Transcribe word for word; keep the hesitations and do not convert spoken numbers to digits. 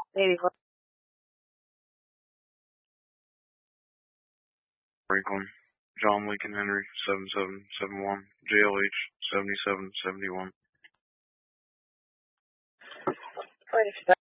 eighty-one. Franklin, John Lincoln Henry, seven seven seven one, J L H, seventy-seven seventy-one.